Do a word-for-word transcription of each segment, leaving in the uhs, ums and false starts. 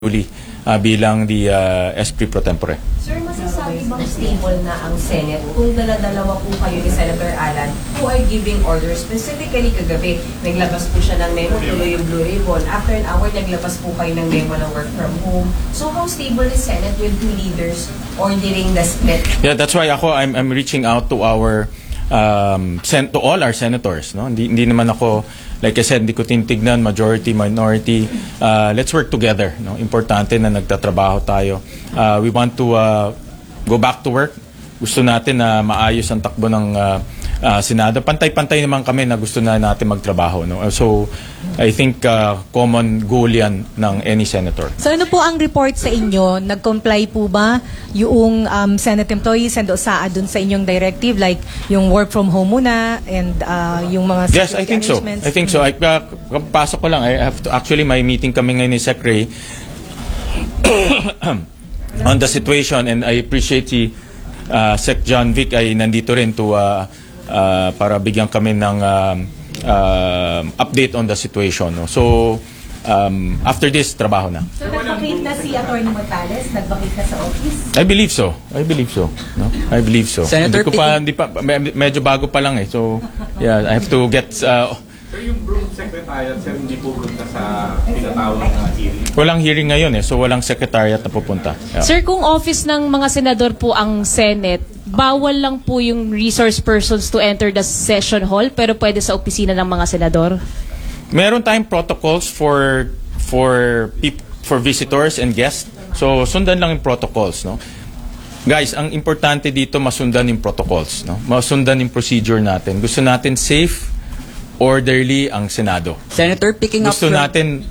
Uli uh, bilang the uh, S P pro tempore. Sir, masasabi bang stable na ang Senate kung dala-dalawa po kayo ni Senator Alan who are giving orders? Specifically kagabi, naglabas po siya ng memo, tuloy yung Blue Ribbon. After an hour, naglabas po kayo ng memo ng work from home. So how stable is Senate with two leaders ordering the split? Yeah, that's why ako, I'm, I'm reaching out to our, um, sen to all our senators. No? Hindi, hindi naman ako, like I said, hindi ko tinitignan, majority, minority. Uh, let's work together. No? Importante na nagtatrabaho tayo. Uh, we want to uh, go back to work. Gusto natin na maayos ang takbo ng uh, uh, Senado. Pantay-pantay naman kami na gusto na natin magtrabaho. No? So, I think uh, common goal yan ng any senator. So ano po ang report sa inyo? Nag-comply po ba yung um, Senate employees and O S A A dun sa inyong directive, like yung work from home muna and uh, yung mga Yes, I think so. I think so. I, uh, pasok ko lang. I have to, actually, may meeting kami ngayon ni Secretary on the situation, and I appreciate si uh, Sec John Vic ay nandito rin to uh, uh, para bigyan kami ng uh, uh, update on the situation. No? So, um, after this, trabaho na. So nag-vacate na si Attorney Morales? Nag-vacate na sa office? I believe so. I believe so. No? I believe so. Senator, hindi ko pa, hindi pa, medyo bago pa lang eh. So, yeah, I have to get... Uh, Sir, yung Broom Secretariat, sir, hindi pupunta sa pinatawag na hearing? walang hearing ngayon eh. So, walang secretariat na pupunta. Yeah. Sir, kung office ng mga senador po ang Senate, bawal lang po yung resource persons to enter the session hall, pero pwede sa opisina ng mga senador? Meron tayong protocols for for peop, for visitors and guests. So, sundan lang yung protocols, no? Guys, ang importante dito masundan yung protocols, no? Masundan yung procedure natin. Gusto natin safe, orderly ang Senado. Senator, picking up Gusto from... natin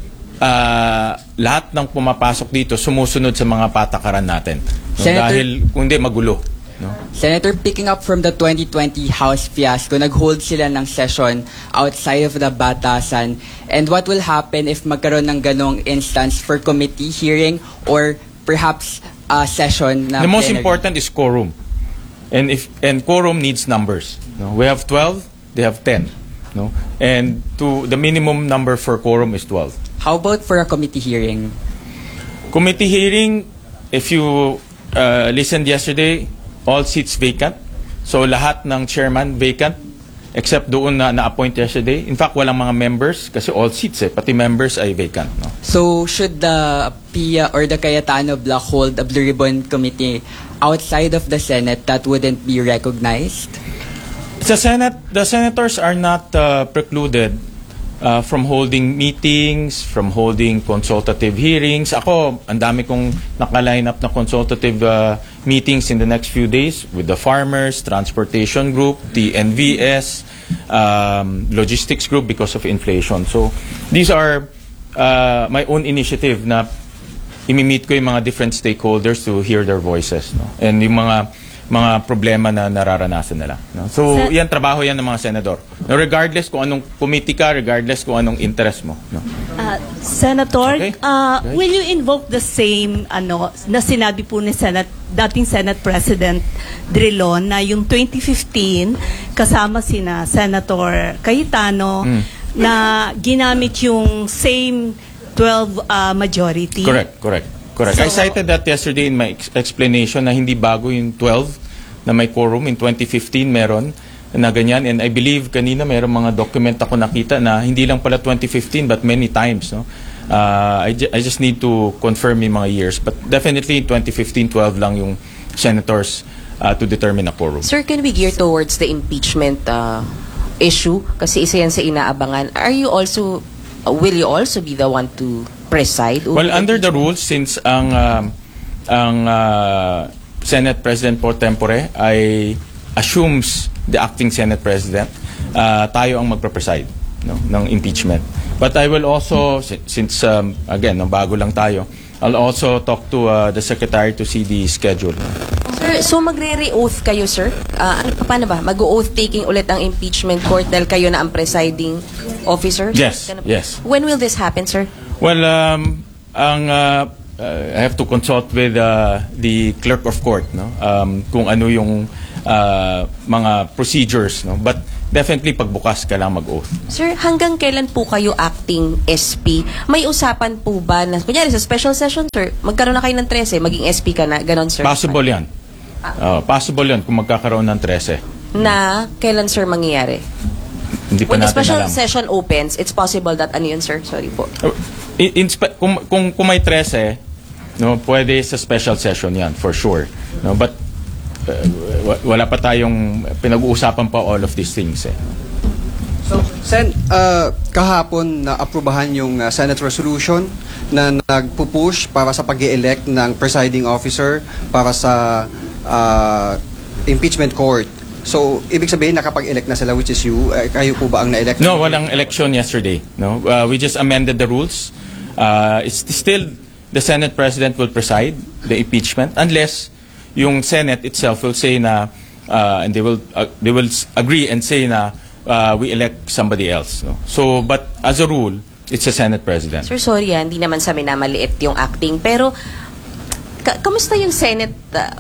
uh, lahat ng pumapasok dito sumusunod sa mga patakaran natin. No? Senator- Dahil kung hindi, magulo. No? Senator, picking up from the twenty twenty House fiasco, nag-hold sila ng session outside of the batasan. And what will happen if magkaroon ng ganong instance for committee hearing or perhaps a session na The most plenary? important is quorum. And if and quorum needs numbers. No? We have twelve, they have ten. No? And to the minimum number for quorum is twelve. How about for a committee hearing? Committee hearing, if you uh, listened yesterday, all seats vacant. So lahat ng chairman vacant except doon na na-appoint yesterday. In fact, walang mga members kasi all seats eh, pati members ay vacant. No? So should the P I A or the Cayetano Block hold a Blue Ribbon Committee outside of the Senate that wouldn't be recognized? Sa Senate, the senators are not uh, precluded uh, from holding meetings, from holding consultative hearings. Ako, ang dami kong naka-line up na consultative uh, meetings in the next few days with the farmers, transportation group, the N V S, um, logistics group because of inflation. So, these are uh, my own initiative na imi-meet ko yung mga different stakeholders to hear their voices. No? And yung mga mga problema na nararanasan nila. No? So, Sen- yan, trabaho yan ng mga senador. No, regardless kung anong committee ka, regardless kung anong interest mo. No? Uh, Senator, Okay. uh, Okay. will you invoke the same ano na sinabi po ni Senate, dating Senate President Drilon na yung twenty fifteen kasama sina Senator Cayetano Mm. na ginamit yung same twelve uh, majority? Correct, correct. Correct. I So- cited that yesterday in my ex- explanation na hindi bago yung twelve na may quorum. In twenty fifteen meron na ganyan. And I believe kanina mayroong mga document ako nakita na hindi lang pala twenty fifteen but many times. No? Uh, I, ju- I just need to confirm yung mga years. But definitely in twenty fifteen, twelve lang yung senators uh, to determine a quorum. Sir, can we gear towards the impeachment uh, issue? Kasi isa yan sa inaabangan. Are you also, uh, will you also be the one to preside? over Well, under the impeachment? rules, since ang um, ang uh, Senate President pro tempore ay assumes the acting Senate President, uh, tayo ang magpre-preside no, ng impeachment. But I will also, si- since um, again, no, bago lang tayo, I'll also talk to uh, the Secretary to see the schedule. Sir, so magre-re-oath kayo, sir? Uh, ano, paano ba? Mag-oath taking ulit ang impeachment court dahil kayo na ang presiding officer? Yes, Ganun- yes. When will this happen, sir? Well, um, ang uh, uh, I have to consult with uh, the clerk of court, no, um, kung ano yung uh, mga procedures, no. But definitely pagbukas ka lang mag-oath. Sir, hanggang kailan po kayo acting S P? May usapan po ba na, kunyari sa special session, sir, magkaroon na kayo ng thirteen, maging S P ka na, ganon, sir? Possible yan. Uh, possible yan kung magkakaroon ng thirteen. Na, kailan, sir, mangyayari? Hindi pa When the natin special alam. session opens, it's possible that, ano yun, sir? Sorry po. Uh, in, in, spe- kung, kung, kung may thirteen, no, pwede sa special session yan, for sure. No, but uh, wa- wala pa tayong pinag-uusapan pa all of these things. Eh. So, Sen, uh, kahapon na aprubahan yung uh, Senate resolution na nagpupush para sa pag-elect ng presiding officer para sa uh, impeachment court. So, ibig sabihin nakapag-elect na sila, which is you. Uh, kayo po ba ang na-elect? No, walang election yesterday. No, uh, we just amended the rules. Uh, it's still the Senate President will preside the impeachment unless yung Senate itself will say na uh, and they will uh, they will s- agree and say na uh, we elect somebody else. No? So, but as a rule, it's the Senate President. Sir, sorry ah, hindi naman sa minamaliit yung acting, pero ka- kamusta yung Senate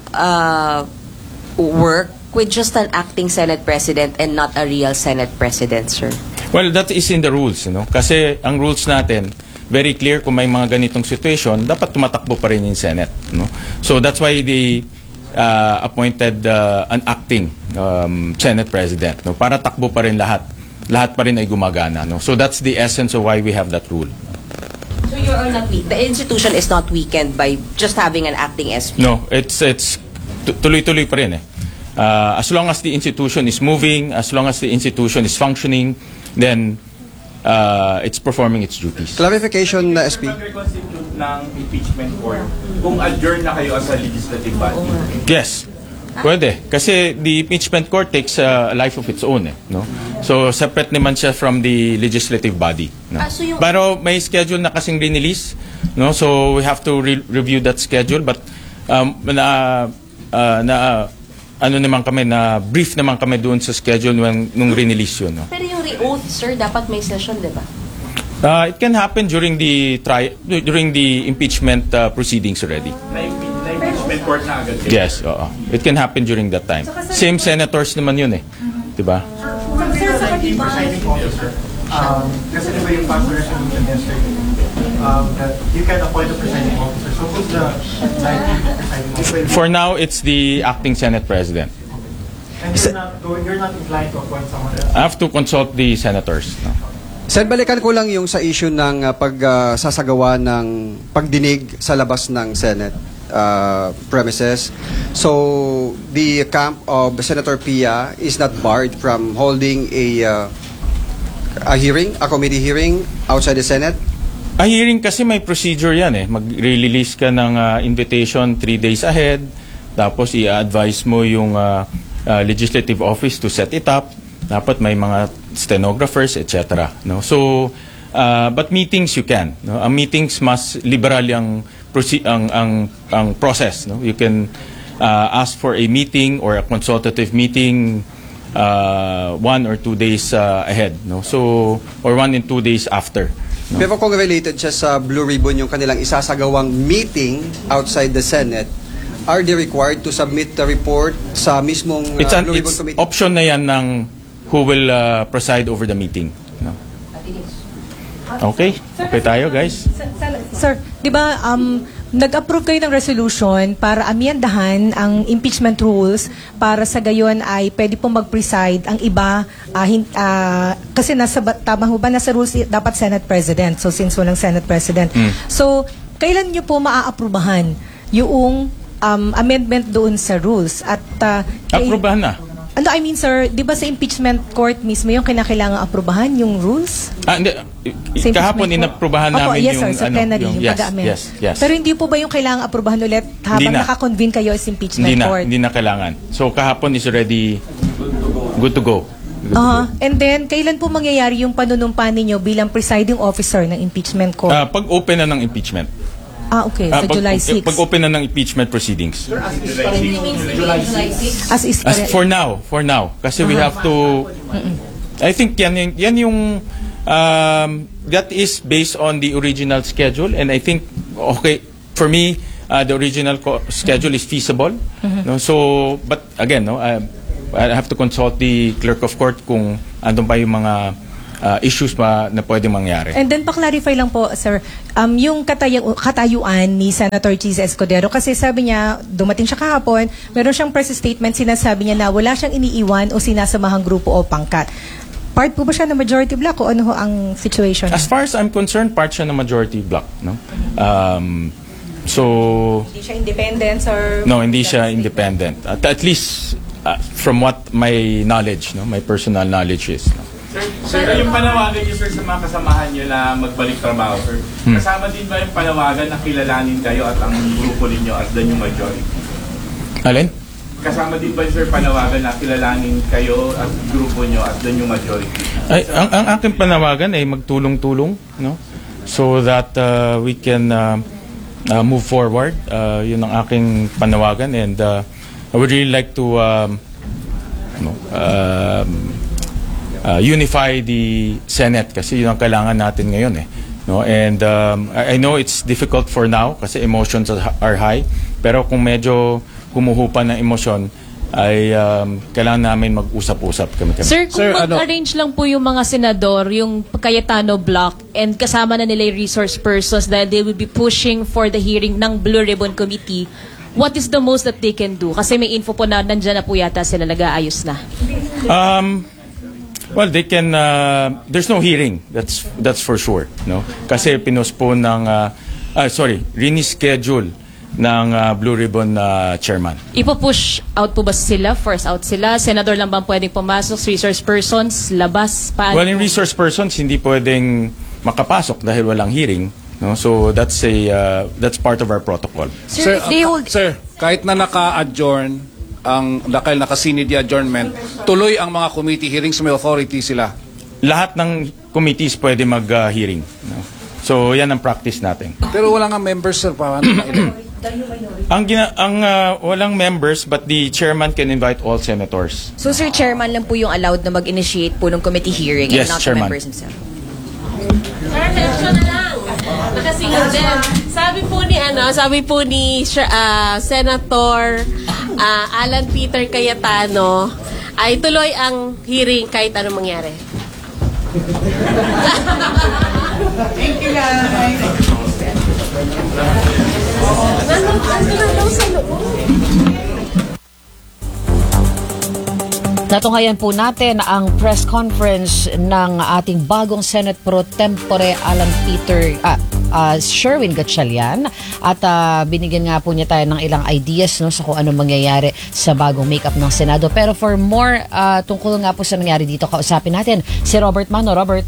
uh, work with just an acting Senate President and not a real Senate President, sir? Well, that is in the rules, you know. Kasi ang rules natin, very clear kung may mga ganitong situation, dapat tumatakbo pa rin yung Senate, no? So that's why they uh, appointed uh, an acting um, Senate President, no? Para takbo pa rin lahat. Lahat pa rin ay gumagana, no? So that's the essence of why we have that rule. So you are not weak. The institution is not weakened by just having an acting S P. No, it's it's tu- tuloy-tuloy pa rin eh. Uh, as long as the institution is moving, as long as the institution is functioning, then uh, it's performing its duties. Clarification na S P. Mag-reconstitute ng impeachment court kung adjourn na kayo as a legislative body. Yes. Pwede. Kasi the impeachment court takes a life of its own. Eh, no? So, separate naman siya from the legislative body. No? Ah, so yung- Pero may schedule na kasing release. No? So, we have to re- review that schedule. But, um, na, uh, na, ano naman kami, na brief naman kami doon sa schedule nung, nung re-release yun. No? Pero yung re-oath, sir, dapat may session, di ba? Uh, it can happen during the tri- during the impeachment uh, proceedings already. Na impeachment court na agad. kayo. Yes, oo. It can happen during that time. Same senators naman yun eh. Diba? Presiding officer. Um, kasi diba yung passed resolution yesterday, um, that you can appoint a presiding officer. So who's the likely presiding officer? For now, it's the acting Senate President. And you're not going, you're not inclined to appoint someone else. I have to consult the senators. No? Sen, balikan ko lang yung sa issue ng uh, pagsasagawa ng pagdinig sa labas ng Senate uh, premises. So, the camp of Senator Pia is not barred from holding a uh, a hearing, a committee hearing outside the Senate? A hearing kasi may procedure yan eh. Mag-release ka ng uh, invitation three days ahead. Tapos i-advise mo yung uh, uh, legislative office to set it up. Dapat may mga stenographers, et cetera. No? So, uh, but meetings you can. No? Ang meetings mas liberal yung proce- ang, ang, ang process. No? You can uh, ask for a meeting or a consultative meeting uh, one or two days uh, ahead. No? So, or one and two days after. No? Pero kung related siya sa Blue Ribbon, yung kanilang isasagawang meeting outside the Senate, are they required to submit the report sa mismong uh, It's an Blue Ribbon it's Committee? option na yan ng who will uh, preside over the meeting. No? Okay? Okay tayo, guys? Sir, di ba um, nag-approve kayo ng resolution para amyendahan ang impeachment rules para sa gayon ay pwede pong mag-preside ang iba ah, hin- ah, kasi nasa ba- tama ho ba nasa rules i- dapat Senate President, so since walang Senate President, so kailan nyo po maaaprubahan yung um, amendment doon sa rules at ah, kay- Aprobahan na. ano I mean sir, di ba sa impeachment court mismo yung kinakailangan aprubahan yung rules? Ah, hindi. Sa Kahapon impeachment court? inaprubahan Opo, namin yes, yung sir, sa ano, plenary, yung, yes, pag-amend. yes, yes. Pero hindi po ba yung kailangan aprubahan ulit habang Hindi na. nakakonvene kayo sa impeachment hindi na, court? hindi na kailangan. So kahapon is already good to go. Good to Uh-huh. go. And then, kailan po mangyayari yung panunumpa ninyo bilang presiding officer ng impeachment court? Ah, pag open na ng impeachment. ah, okay. Ah, So, July pag, sixth. pag open na ng impeachment proceedings. As is As for now, for now. Kasi we have to, I think yan, yung- yan yung, um, that is based on the original schedule. And I think, okay, for me, uh, the original co- schedule is feasible. No? So, but again, no, uh, I have to consult the clerk of court kung andun pa yung mga uh, issues pa na pwedeng mangyari. And then pa-clarify lang po, sir, um, yung katayu- katayuan ni Senator Cheese Escudero, kasi sabi niya, dumating siya kahapon, meron siyang press statement, sinasabi niya na wala siyang iniiwan o sinasamahang grupo o pangkat. Part po ba siya ng majority block o ano ho ang situation? As far as I'm concerned, part siya ng majority block. No? Um, so, Hindi siya independent or... no, hindi siya independent. At, at least, uh, from what my knowledge, no, my personal knowledge is. No? Sir, sir, yung panawagan niyo, sir, sa mga kasamahan niyo na magbalik trabaho, sir, Hmm. kasama din ba yung panawagan na kilalanin kayo at ang grupo ninyo as the new majority? Alin? Kasama din ba, sir, panawagan na kilalanin kayo at grupo nyo as the new majority? Ay, ang, ang aking panawagan ay magtulong-tulong, no? So that uh, we can uh, uh, move forward. Uh, yun ang aking panawagan, and uh, I would really like to um, no, um, uh, unify the Senate kasi yun ang kailangan natin ngayon eh. No? And um, I, I know it's difficult for now kasi emotions are high, pero kung medyo humuhupa ng emosyon ay um, kailangan namin mag-usap-usap kami kami. Sir, kung Sir, ano- mag-arrange lang po yung mga senador, yung Cayetano block, and kasama na nila yung resource persons dahil they will be pushing for the hearing ng Blue Ribbon Committee, what is the most that they can do? Kasi may info po na nandyan na po yata sila, nag-aayos na. Um, well, they can. Uh, there's no hearing. That's that's for sure. No, kasi pinospone ng. Uh, ah, sorry, reschedule ng uh, Blue Ribbon uh, chairman. Ipo-push out po ba sila? Force out sila? Senador lang ba pwedeng pumasok? Resource persons? Labas? Paano? Well, in resource persons hindi pwedeng makapasok dahil walang hearing. No, so that's a uh, that's part of our protocol. Sir, uh, sir, kahit na naka-adjourn ang dahil nakasinid the adjournment, tuloy ang mga committee hearings, may authority sila. Lahat ng committees pwede mag-hearing. no? So yan ang practice natin. Pero wala nga members, sir, paano na Ang gina- ang uh, walang members, but the chairman can invite all senators. So, Sir Chairman lang po yung allowed na mag-initiate po ng committee hearing Yes, and not Chairman. the members himself. Sir, mention na lang. Nakasingaw din. Sabi po ni, ano, sabi po ni uh, Senator uh, Alan Peter Cayetano, ay tuloy ang hearing kahit anong mangyari. Thank you, guys. Ano, ano na daw sa loob? Natunghayan po natin ang press conference ng ating bagong Senate Pro Tempore Alan Peter ah, uh, Sherwin Gatchalian at uh, binigyan nga po niya tayo ng ilang ideas no, sa kung ano mangyayari sa bagong makeup ng Senado. Pero for more uh, tungkol nga po sa nangyari dito, kausapin natin si Robert Mano. Robert.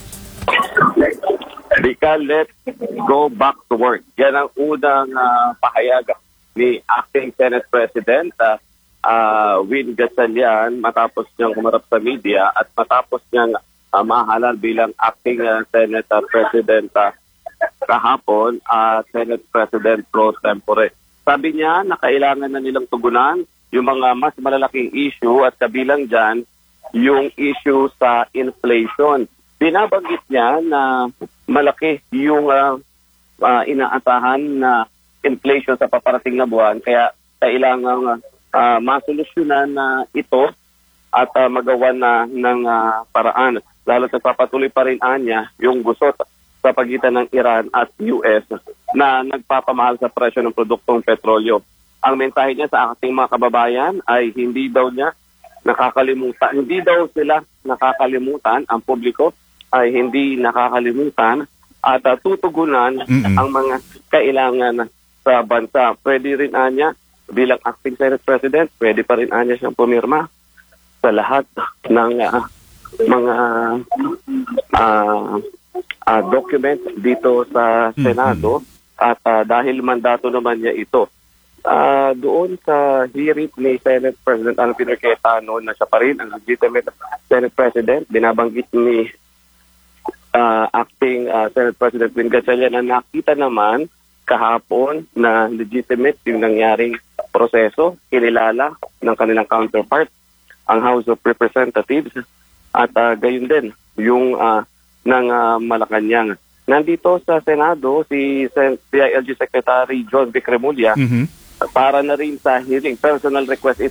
Rika, let's go back to work. Yan ang unang uh, pahayag ni acting Senate President uh, uh, Win Gatchalian matapos niyang kumarap sa media at matapos niyang uh, mahalal bilang acting uh, Senate uh, President uh, kahapon at uh, Senate President Pro Tempore. Sabi niya na kailangan na nilang tugunan yung mga mas malalaking issue at kabilang dyan yung issue sa inflation. Binabanggit niya na malaki yung uh, uh, inaasahan na inflation sa paparating na buwan, kaya kailangan uh, masolusyonan na ito at uh, magawa na ng uh, paraan. Lalo sa papatuloy pa rin anya yung gusot sa pagitan ng Iran at U S na nagpapamahal sa presyo ng produktong petrolyo. Ang mensahe niya sa ating mga kababayan ay hindi daw niya nakakalimutan, hindi daw sila nakakalimutan, ang publiko ay hindi nakakalimutan at uh, tutugunan Mm-mm. ang mga kailangan sa bansa. Pwede rin anya bilang acting Senate President, pwede pa rin anya siyang pumirma sa lahat ng uh, mga uh, uh, documents dito sa Senado. Mm-hmm. At uh, dahil mandato naman niya ito, uh, doon sa hearing ni Senate President Alan Peter Cayetano na siya pa rin ang legitimate Senate President, binabanggit ni uh, acting uh, Senate President Win Gatchalian na nakita naman kahapon na legitimate yung nangyaring proseso, kinilala ng kanilang counterpart, ang House of Representatives, at uh, gayon din yung uh, ng uh, Malacanang. Nandito sa Senado si C I L G Secretary John Vic Remulla mm-hmm. para na rin sa hearing. Personal request ito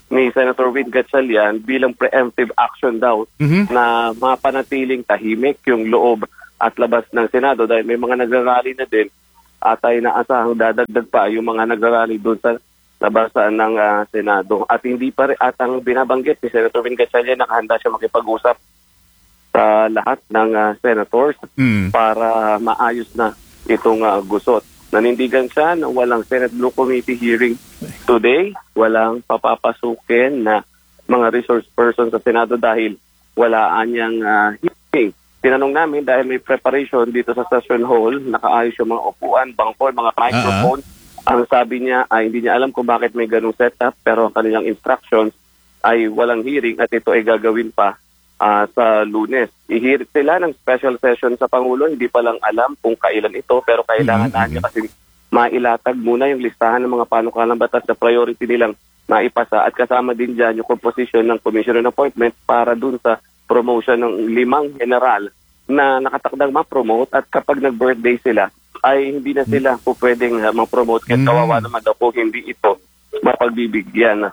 ni Senator Win Gatchalian bilang preemptive action daw Mhm. na mapanatiling tahimik yung loob at labas ng Senado dahil may mga nagrarally na din at ay naasahang dadagdag pa yung mga nagrarally doon sa labasan ng ah, Senado. At hindi pa rin, at ang binabanggit ni Senator Win Gatchalian, nakahanda siya makipag-usap sa lahat ng ah, senators Mm. para maayos na itong ah, gusot. Nanindigan siya na walang Senate Blue Committee hearing today, walang papapasukin na mga resource person sa Senado dahil wala anyang uh, hearing. Tinanong namin dahil may preparation dito sa session hall, nakaayos yung mga upuan, bangko, mga microphone. Uh-huh. Ang sabi niya ay hindi niya alam kung bakit may ganung setup pero ang kanilang instructions ay walang hearing at ito ay gagawin pa uh, sa Lunes. I-hear sila ng special session sa Pangulo, hindi pa lang alam kung kailan ito pero kailangan mm-hmm. na niya kasi mailatag muna yung listahan ng mga panukalang batas na priority nilang maipasa at kasama din dyan yung composition ng Commission on Appointment para dun sa promotion ng limang general na nakatakdang ma-promote at kapag nag-birthday sila ay hindi na sila po pwedeng uh, ma-promote kasi Mm. kawawa naman daw po hindi ito mapagbibigyan.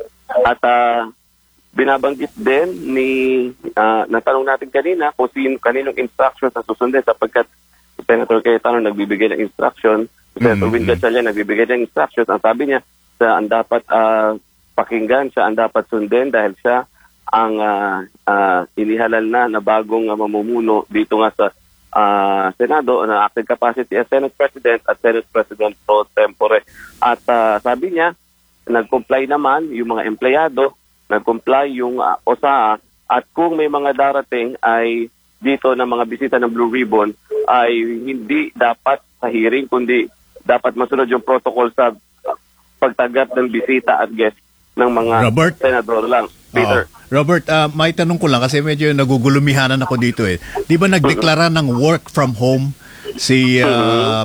At uh, binabanggit din ni uh, natanong natin kanina kung sino, kaninong instructions na susundin sapagkat Senator Cayetano nagbibigay ng instruction, Senator Win Gatchalian nagbibigay ng instructions. Ang sabi niya, siya ang dapat uh, pakinggan, siya ang dapat sundin dahil siya ang uh, uh, inihalal na na bagong uh, mamumuno dito nga sa uh, Senado na active capacity as Senate President at Senate President pro tempore. At uh, sabi niya, nag-comply naman yung mga empleyado, nag-comply yung uh, O S A A at kung may mga darating ay dito na mga bisita ng Blue Ribbon ay hindi dapat sa hearing kundi dapat masunod yung protocol sa pagtagat ng bisita at guest ng mga Robert? senador lang. Peter. Oo. Robert, uh, may tanong ko lang kasi medyo nagugulumihanan ako dito eh. Di ba nagdeklara ng work from home si uh,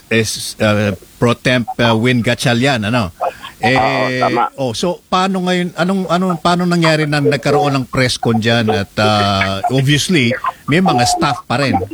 s- uh, Pro Temp uh, Win Gatchalian, ano? Eh, Oo, tama. oh, so paano ngayon anong anong paano nangyari na nagkaroon ng press con diyan at uh, obviously may mga staff pa rin.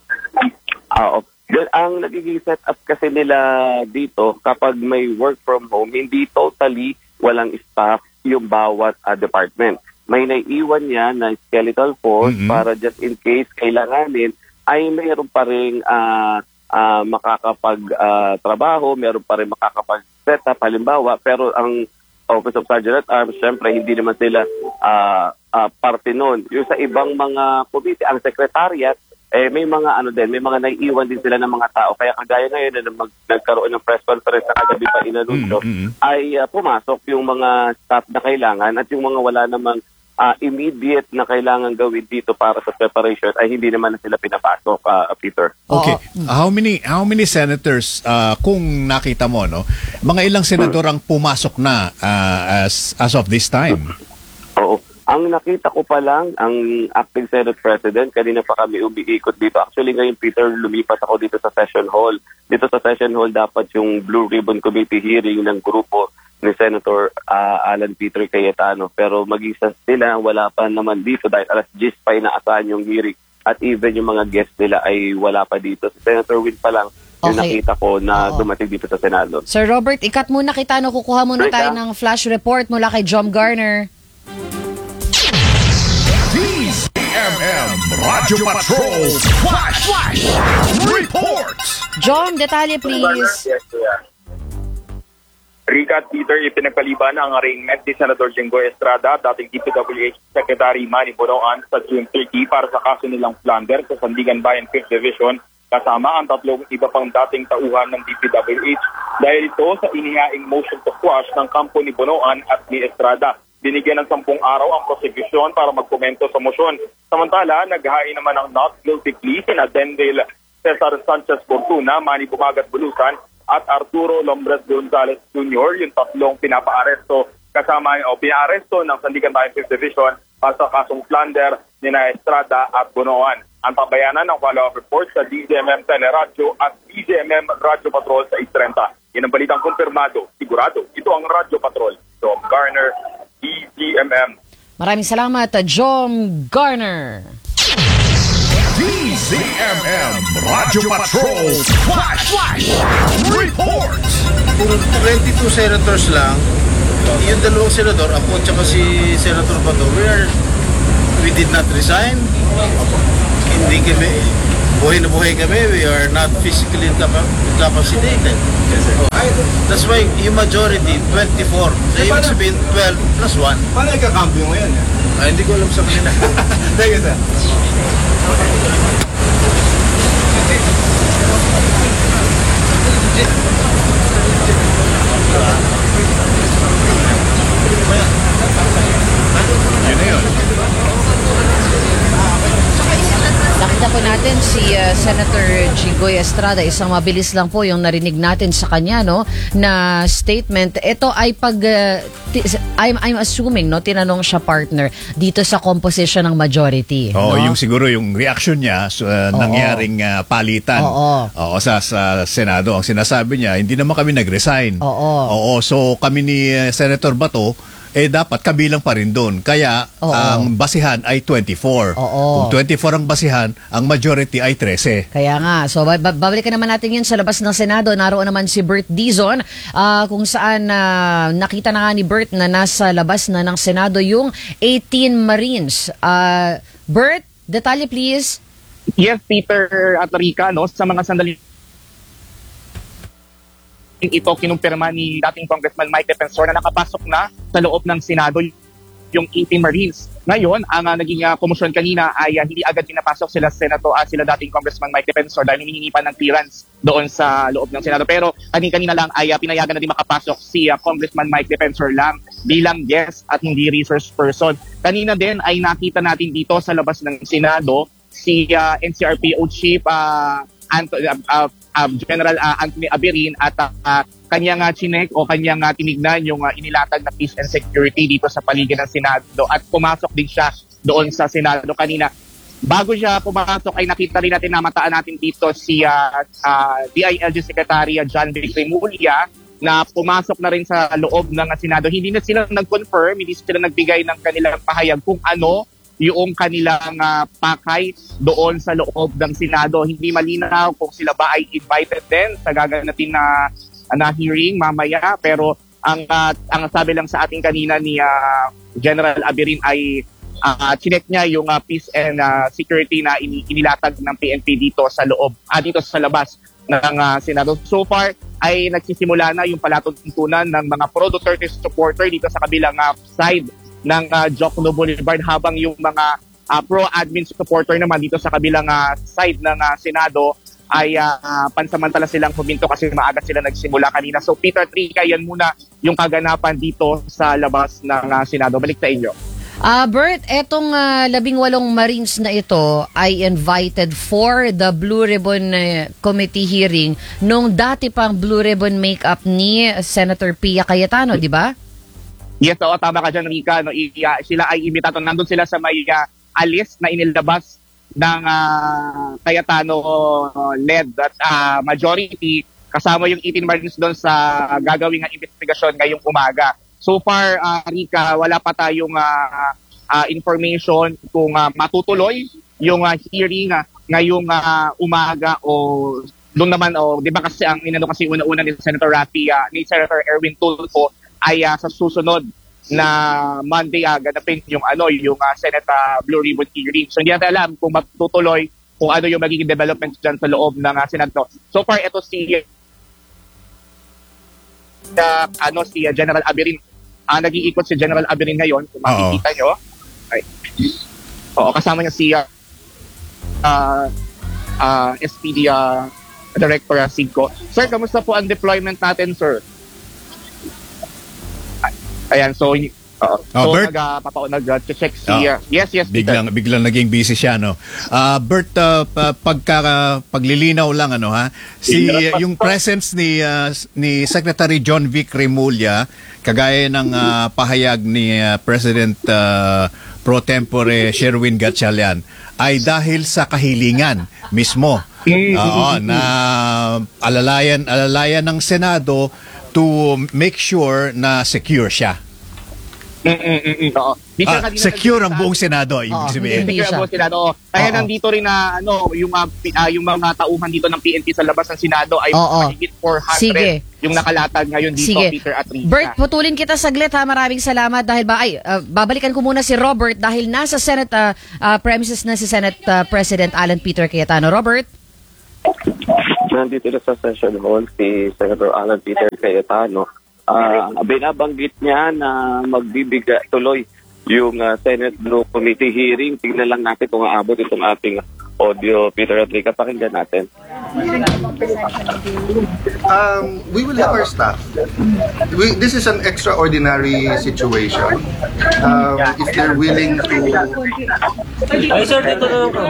Oo. Yun, ang nagiging setup kasi nila dito kapag may work from home, hindi totally walang staff yung bawat uh, department. May naiiwan niya na skeletal force Mhm. para just in case kailanganin ay mayroon pa rin uh, uh, makakapag-trabaho, mayroon pa rin makakapag-setup halimbawa, pero ang Office of Sergeant at Arms, syempre hindi naman sila uh, uh, parte nun. Yung sa ibang mga committee, ang secretariat, eh may mga ano din, may mga naiiwan din sila ng mga tao. Kaya kagaya ngayon na mag, nagkaroon ng press conference na kagabi pa inanunsyo, Mm-hmm. ay uh, pumasok yung mga staff na kailangan at yung mga wala namang uh, immediate na kailangan gawin dito para sa preparation ay hindi naman na sila pinapasok, uh, Peter. Okay. How many how many senators uh, kung nakita mo no? Mga ilang senador ang pumasok na uh, as as of this time? Oo. Ang nakita ko pa lang, ang acting Senate President, kanina pa kami umiikot dito. Actually ngayon, Peter, lumipat ako dito sa session hall. Dito sa session hall, dapat yung Blue Ribbon Committee hearing ng grupo ni Senator uh, Alan Peter Cayetano. Pero mag-isa sila, wala pa naman dito dahil alas diyes pa inaasahan yung hearing. At even yung mga guests nila ay wala pa dito. Si Senator Win pa lang yung Okay. nakita ko na Oo. dumating dito sa Senado. Sir Robert, ikat muna kita, no, kukuha muna Right, tayo ah. ng flash report mula kay Jom Garner. D Z M M Radio Patrol Flash Flash Reports. Jom, detalye please. Rica at Peter, ipinagpaliban ang arraignment ni Senator Jinggoy Estrada, dating D P W H Secretary Manny Bonoan sa June thirtieth para sa kaso nilang plunder sa Sandigan Bayan fifth Division kasama ang tatlong iba pang dating tauhan ng D P W H dahil ito sa inihaing motion to quash ng kampo ni Bonoan at ni Estrada. Binigyan ng sampung araw ang prosecution para magkomento sa motion. Samantala, naghain naman ng not guilty plea sina Denville Cesar Sanchez Fortuna, Manny Bumagat Bulusan at Arturo Lombres Gonzalez Junior, yung tatlong pinapaaresto kasama o pinaaresto ng Sandigan Bayan fifth Division para sa kasong plunder ni na Estrada at Bonoan. Ang pambayanan ng follow-up report sa D Z M M Teleradyo at D Z M M Radio Patrol sa eight thirty. Yan ang balitang kumpirmado, sigurado. Ito ang Radio Patrol. Tom Garner, D Z M M. Maraming salamat, Jom Garner. D Z M M Radio Patrol Flash Flash Reports. Kung twenty-two senators lang, yung dalawang senador, ako at saka si Senator Bato, we are, we did not resign. Hindi kami, buhay na buhay kami, we are not physically incapacitated. So, that's why yung majority, twenty-four. So, ibig sabihin, twelve plus one. Paano nagkakambyo ngayon? Ah, hindi ko alam sa kanila. Thank you, sir. Yun na yun. Nakita po natin si uh, Senator Jinggoy Estrada, isang mabilis lang po yung narinig natin sa kanya, no, na statement. Ito ay pag uh, t- I'm I'm assuming, no, tinanong siya, partner, dito sa composition ng majority. Oo, no? yung siguro yung reaction niya sa uh, nangyaring uh, palitan. Oo. Oo, sa sa Senado. Ang sinasabi niya, hindi naman kami nag-resign. Oo. Oo, so kami ni uh, Senator Bato eh dapat kabilang pa rin doon. Kaya Oo. ang basihan ay twenty-four. Oo. Kung twenty-four ang basihan, ang majority ay thirteen. Kaya nga, so ba- ba- babalikan naman natin yun sa labas ng Senado. Naroon naman si Bert Dizon, ah, kung saan ah, nakita na nga ni Bert na nasa labas na ng Senado yung eighteen Marines. Ah, Bert, detalye please. Yes, Peter at Rica, no, sa mga sandali ito kinumpirma ni dating Congressman Mike Defensor na nakapasok na sa loob ng Senado yung eighteen Marines. Ngayon, ang uh, naging uh, komosyon kanina ay uh, hindi agad pinapasok sila Senator, uh, sila dating Congressman Mike Defensor dahil humihingi pa ng clearance doon sa loob ng Senado. Pero kanina lang ay uh, pinayagan na din makapasok si uh, Congressman Mike Defensor lang bilang guest at hindi resource person. Kanina din ay nakita natin dito sa labas ng Senado si uh, N C R P O Chief uh, Anto, uh, uh, uh, General uh, Anthony Abirin at uh, kanyang uh, chinek o kanyang uh, tinignan yung uh, inilatag na peace and security dito sa paligid ng Senado at pumasok din siya doon sa Senado kanina. Bago siya pumasok ay nakita rin natin, namataan natin dito si uh, uh, D I L G Secretary John Vic Remulla na pumasok na rin sa loob ng Senado. Hindi na sila nag-confirm, hindi sila nagbigay ng kanilang pahayag kung ano yung kanilang uh, pakay doon sa loob ng Senado. Hindi malinaw kung sila ba ay invited din sa gaganatin na, na hearing mamaya. Pero ang uh, ang sabi lang sa ating kanina ni uh, General Abirin ay uh, chinek niya yung uh, peace and uh, security na in, inilatag ng P N P dito sa loob, ah, dito sa labas ng uh, Senado. So far ay nagsisimula na yung palatuntunan ng mga pro-Duterte supporter dito sa kabilang uh, side ng uh, Jocno Boulevard, habang yung mga uh, pro-admin supporter naman dito sa kabilang uh, side ng uh, Senado ay uh, pansamantala silang huminto kasi maaga sila nagsimula kanina. So Peter Trica, yan muna yung kaganapan dito sa labas ng uh, Senado. Balik sa inyo. Ah, Bert, etong uh, labing walong Marines na ito ay invited for the Blue Ribbon uh, Committee hearing nung dati pang Blue Ribbon makeup ni Senator Pia Cayetano, di ba? Yes, oo, tama ka dyan, Rica. No, i- uh, sila ay imbitato. Nandun sila sa may uh, alis na inilabas ng uh, Cayetano-led at uh, majority. Kasama yung eighteen Marines doon sa gagawing uh, investigasyon ngayong umaga. So far, uh, Rica, wala pa tayong uh, uh, information kung uh, matutuloy yung uh, hearing uh, ngayong uh, umaga o doon naman, o, di ba kasi ang inano kasi una-una ni Senator Raffy, uh, ni Senator Erwin Tulfo, ay uh, sa susunod na Monday uh, ganapin yung ano yung uh, Senate uh, Blue Ribbon hearing. So hindi natin alam kung matutuloy kung ano yung magiging development dyan sa loob ng uh, Senado. So far ito si uh, ano si uh, General Abirin. Uh, nag-iikot si General Abirin ngayon kung makikita nyo. Ay. Oo, kasama niya si uh, uh, uh, S P D uh, Director uh, Sigco. Sir, kamusta po ang deployment natin, sir? Ayan, so, uh, Oh, so Bert? nag-papaon, nag-check si, Oh. uh, yes, yes, Peter. Biglang biglang naging busy siya, no. Ah, Bert, uh, pa- pagka paglilinaw lang ano ha. Si yung presence ni uh, ni Secretary John Vic Remulla, kagaya ng uh, pahayag ni uh, President uh, pro tempore Sherwin Gatchalian, ay dahil sa kahilingan mismo. Oo, na alalayan alalayan ng Senado to make sure na secure siya. Mm-mm-mm. Oo. Di siya Ah, kanina secure ang nagsalita. buong Senado, ibig Oo, sabihin. hindi Secure siya. ang buong Senado. Oo. Kaya Oo. nandito rin na ano, yung mga pi- ah, yung mga tauhan dito ng P N P sa labas ng Senado ay Oo. mahigit four hundred Sige. yung nakalatag ngayon dito, Sige. Peter at Rika. Bert, putulin kita saglit ha. Maraming salamat dahil ba ay uh, babalikan ko muna si Robert dahil nasa Senate uh, uh, premises na si Senate uh, President Alan Peter Cayetano. Robert? Nandito na sa session hall si Senator Alan Peter Cayetano. Ah, binabanggit niya na magbibigay tuloy yung ah, Senate Blue Committee hearing. Tingnan lang natin kung aabot itong ating audio. Peter Rodriguez, pakinggan natin. Um, we will have our staff. We, this is an extraordinary situation. Um, if they're willing to... Ay, sir, dito na lang po.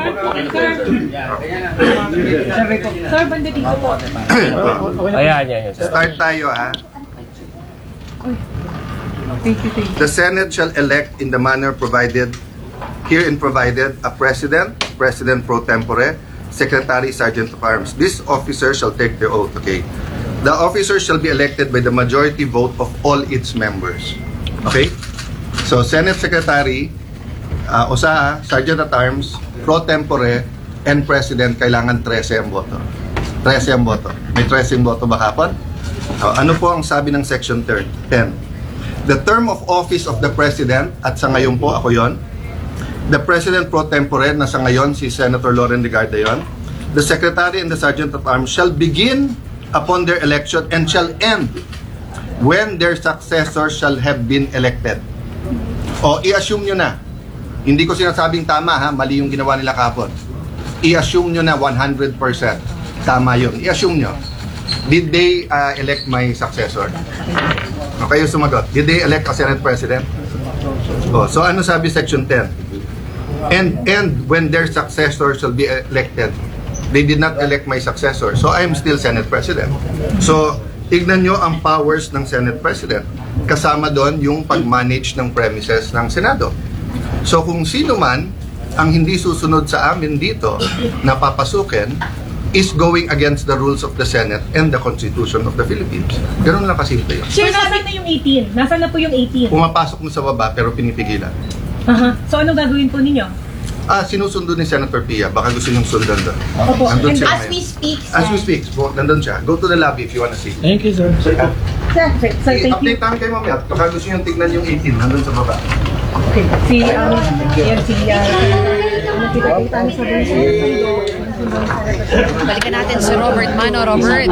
Sir, banda dito po. Ayan, ayan. Start tayo, ha? The Senate shall elect in the manner provided, herein provided, a President, President pro tempore, Secretary, Sergeant of Arms. This officer shall take the oath, okay? The officer shall be elected by the majority vote of all its members. Okay? So, Senate Secretary, uh, Osaha, Sergeant at Arms, pro tempore, and President, kailangan thirteen ang boto. thirteen ang boto. May thirteen boto ba kapon? Uh, ano po ang sabi ng Section ten? The term of office of the President, at sa ngayon po, ako yon, the President pro tempore, na sa ngayon si Senator Loren Legarda yon, the Secretary and the Sergeant of Arms shall begin upon their election and shall end when their successors shall have been elected. O, i-assume nyo na. Hindi ko sinasabing tama ha, mali yung ginawa nila kapon. I-assume nyo na one hundred percent. Tama yun. I-assume nyo. Did they uh, elect my successor? O, kayo sumagot. Did they elect a Senate President? O, so ano sabi Section ten? And, and when their successor shall be elected, they did not elect my successor. So I am still Senate President. So, tignan nyo ang powers ng Senate President. Kasama doon yung pag-manage ng premises ng Senado. So kung sino man ang hindi susunod sa amin dito na papasukin is going against the rules of the Senate and the Constitution of the Philippines. Ganun lang kasimple yun. Sir, nasaan na yung eighteen? Nasaan na po yung eighteen? Pumapasok mo sa baba pero pinipigilan. Aha. So anong gagawin po ninyo? Ah, sinusundo ni Senator Pia. Baka gusto niyong sundan doon. Opo. Nandun And siya as ngayon. we speak, As we speak, po, nandun siya. Go to the lobby if you wanna see. Thank you, sir. Sir, ah, Sir, sir, sir, thank you. update namin kayo mamaya. Baka gusto niyong tignan yung eighteen. Nandun sa baba. Okay. Si, um, yan, si, uh, nakita kayo tayo sa Balikan natin si Robert Mano. Robert?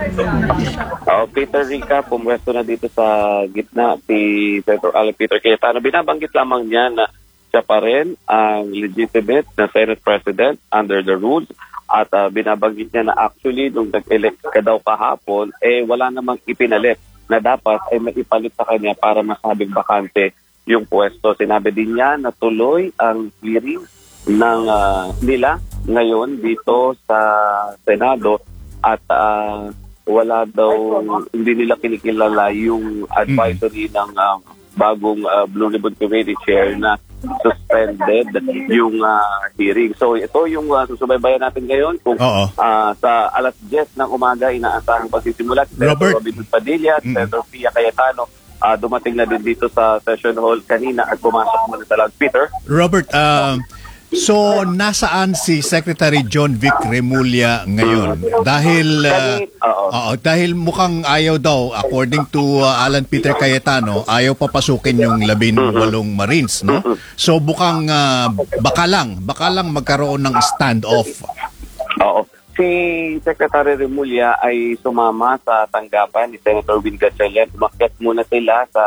Oh, Peter Rica, pumwesto na dito sa gitna si Senator Alan Peter Cayetano. Binabanggit lamang niya na siya pa rin ang legitimate na Senate President under the rules. At uh, binabanggit niya na actually nung nag-elect ka daw kahapon, eh wala namang ipinalit na dapat ay eh, maipalit sa kanya para masabing bakante yung pwesto. Sinabi din niya na tuloy ang hearing ng uh, nila ngayon dito sa Senado at uh, wala daw, hindi nila kinikilala yung advisory ng uh, bagong uh, Blue Ribbon Committee Chair na suspended yung uh, hearing. So ito yung uh, susubaybayan natin ngayon kung uh, sa alas diyes ng umaga inaasahang pagsisimula si Senator Robin Padilla at mm. Senator Pia Cayetano uh, dumating na din dito sa session hall kanina at pumasok muna sa lag. Peter? Robert, uh, so nasaan si Secretary John Vic Remulla ngayon? Dahil uh, uh, dahil mukhang ayaw daw, according to uh, Alan Peter Cayetano, ayaw papasukin yung labing walong Marines, no? So bukang uh, baka lang, baka lang magkaroon ng standoff. Oo. Si Secretary Remulla ay sumama sa tanggapan ni Senator Win Gatchalian. Umakyat muna sila sa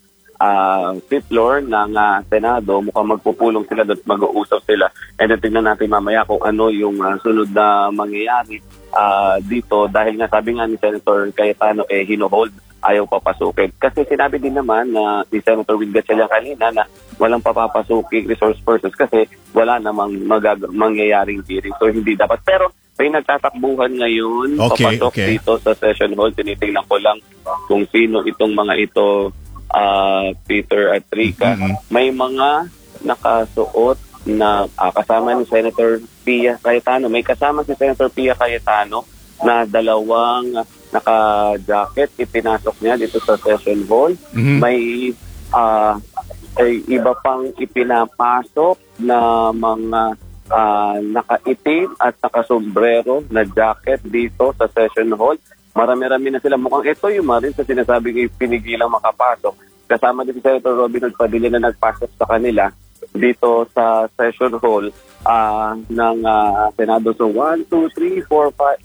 uh, fifth floor ng uh, Senado. Mukhang magpupulong sila at mag-uusap sila. And then tingnan natin mamaya kung ano yung uh, sunod na mangyayari uh, dito. Dahil nga sabi nga ni Senator Cayetano, eh, hino-hold, ayaw papasukin. Kasi sinabi din naman na uh, ni Senator Win Gatchalian kanina na walang papapasukin resource persons kasi wala namang magag- mangyayaring hearing. So hindi dapat. Pero may nagtatakbuhan ngayon okay, papasok okay. dito sa session hall. Tinitingnan ko lang kung sino itong mga ito, uh, Peter at Rika. Mm-hmm. May mga nakasuot na uh, kasama ni Senator Pia Cayetano. May kasama si Senator Pia Cayetano na dalawang naka-jacket. Ipinasok niya dito sa session hall. Mm-hmm. May uh, ay iba pang ipinapasok na mga uh, nakaitim at nakasombrero na jacket dito sa session hall. Marami-rami na sila. Mukhang ito yung marin sa sinasabing pinigilang makapasok. Kasama din si Senator Robin Hood Padilla na nagpasok sa kanila dito sa session hall uh, ng uh, Senado. So one, two, three, four, five,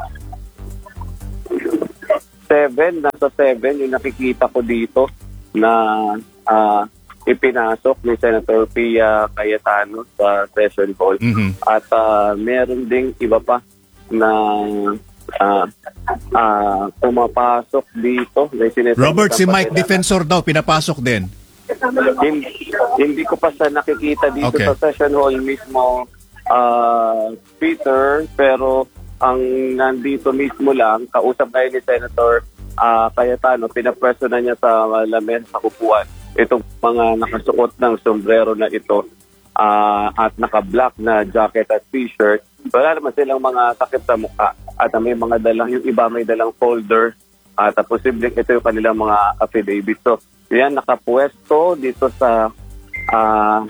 seven, nasa seven yung nakikita ko dito na uh, ipinasok ni Senator Pia Cayetano sa session hall. Mhm. At uh, meron ding iba pa na uh, uh, pumapasok dito. Robert, si Mike Padilla. Defensor daw, pinapasok din. Hindi, hindi ko pa sa nakikita dito Okay. sa session hall mismo, uh, Peter, pero ang nandito mismo lang, kausap na ni Senator uh, Cayetano, pinapwesto na niya sa lamen sa upuan itong mga nakasuot ng sombrero na ito uh, at naka-black na jacket at t-shirt. Wala naman silang mga takip sa mukha at may mga dalang, yung iba may dalang folder at uh, posibleng ito yung kanilang mga affidavit. So, yan, nakapwesto dito sa uh,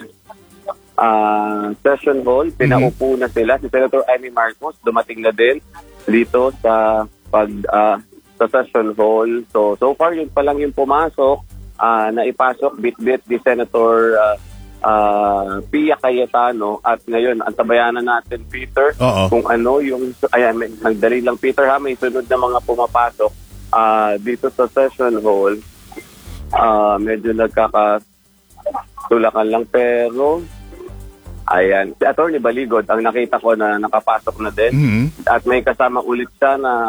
uh, session hall. Pinaupo na sila. Si Senator Amy Marcos dumating na din dito sa pag uh, sa session hall. So, so far, yun pa lang yung pumasok. Uh, na ipasok bit-bit ni Senator uh, uh, Pia Cayetano at ngayon antabayanan natin, Peter, Oo. kung ano yung ayan, may, magdali lang Peter ha, may sunod na mga pumapasok uh, dito sa session hall. Uh, medyo nagkakatulakan lang pero ayan, si Attorney Baligod ang nakita ko na nakapasok na din. Mhm. At may kasama ulit siya na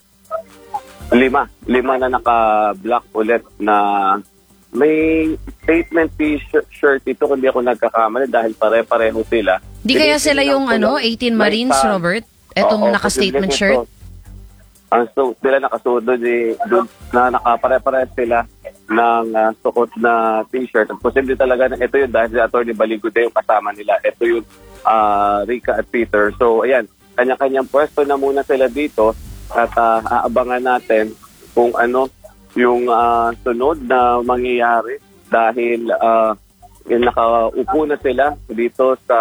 lima lima na naka-black ulit na may statement t-shirt ito kung di ako nagkakamali dahil pare-pareho sila. Di kaya sila yung ano, eighteen Marines, May pa- Robert? Etong Oo, naka-statement posibleng shirt? ito. Ang so, sila nakasuot doon, eh, doon na nakapare-pareho sila ng uh, suot na t-shirt. At posible talaga na ito yun dahil si Atty. Baligod yung kasama nila. Ito yung uh, Rica at Peter. So ayan, kanya-kanyang pwesto na muna sila dito at uh, aabangan natin kung ano yung uh, sunod na mangyayari dahil uh, yung nakaupo na sila dito sa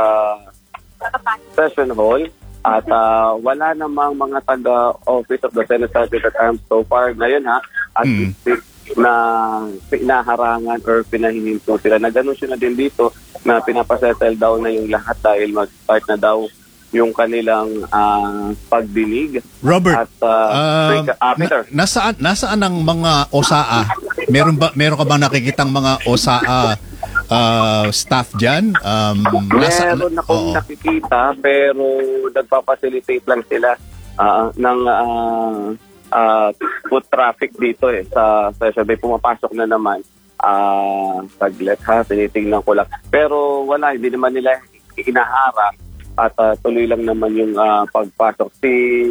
session hall at uh, wala namang mga taga-office of the Senate Sergeant at Arms so far ngayon ha at Mm. na pinaharangan or pinahihinto sila. Nag-anunsyo na din dito na pinapasettle daw na yung lahat dahil mag-start na daw yung kanilang uh, pagdinig. Robert, at uh, uh, Rica- ah, Peter. na, nasaan, nasaan ang mga O S A A? Meron ba meron ka bang nakikitang mga O S A A uh, staff diyan? Um, Meron akong nakikita pero nagpa-facilitate lang sila uh, ng uh, uh, foot traffic dito eh sa session. May pumapasok na naman. Uh, saglit ha, tinitingnan ko lang. Pero wala, hindi naman nila inaharang at uh, tuloy lang naman yung uh, pagpasok. Si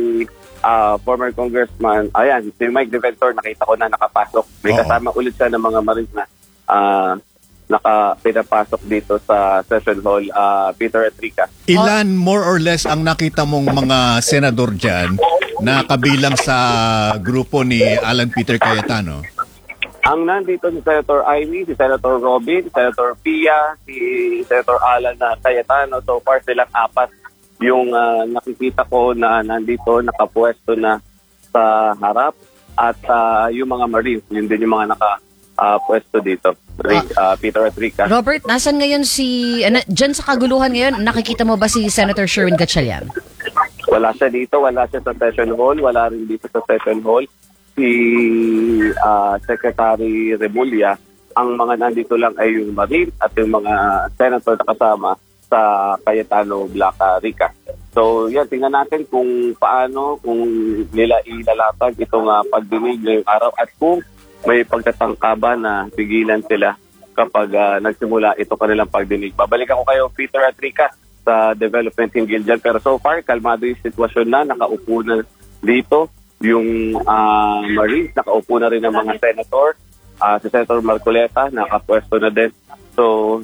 uh, former congressman, ayan, si Mike Defensor, nakita ko na nakapasok. May Oo. kasama ulit siya ng mga Marines na uh, naka pinapasok dito sa session hall, uh, Peter at Rica. Ilan more or less ang nakita mong mga senador diyan na kabilang sa grupo ni Alan Peter Cayetano? Ang nandito si Senator Ivy, si Senator Robin, si Senator Pia, si Senator Alan na Cayetano. So far silang apat yung uh, nakikita ko na nandito, nakapwesto na sa harap. At uh, yung mga Marines, yun din yung mga nakapwesto uh, dito. Rick, uh, Peter at Rica. Robert, nasan ngayon si... Uh, Diyan sa kaguluhan ngayon, nakikita mo ba si Senator Sherwin Gatchalian? Wala siya dito, wala siya sa session hall, wala rin dito sa session hall. Si uh, Secretary Remulla, ang mga nandito lang ay yung Marine at yung mga senator na kasama sa Cayetano Blanca Rica. So yan, tingnan natin kung paano, kung nila ilalatag itong uh, pagdinig ngayong araw at kung may pagtatangkaba na pigilan sila kapag uh, nagsimula ito kanilang pagdinig. Babalik ako kayo, Peter at Rica, sa development in Giljan. Pero so far, kalmado yung sitwasyon na, nakaupo na dito yung uh, Marines, nakaupo na rin ang mga senator. Uh, si Senator Marcoleta, nakapwesto na din. So,